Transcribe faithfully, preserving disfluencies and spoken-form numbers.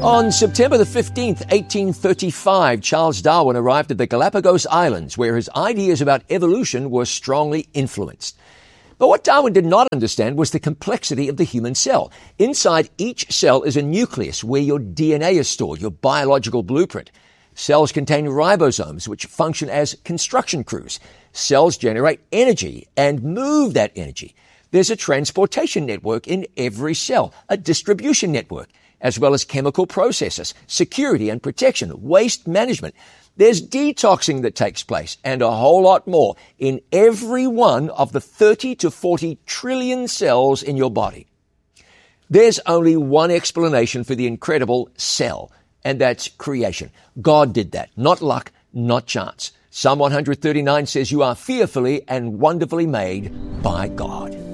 On September the fifteenth, eighteen thirty-five, Charles Darwin arrived at the Galapagos Islands, where his ideas about evolution were strongly influenced. But what Darwin did not understand was the complexity of the human cell. Inside each cell is a nucleus where your D N A is stored, your biological blueprint. Cells contain ribosomes, which function as construction crews. Cells generate energy and move that energy. There's a transportation network in every cell, a distribution network, as well as chemical processes, security and protection, waste management. There's detoxing that takes place and a whole lot more in every one of the thirty to forty trillion cells in your body. There's only one explanation for the incredible cell, and that's creation. God did that, not luck, not chance. Psalm one thirty-nine says you are fearfully and wonderfully made by God.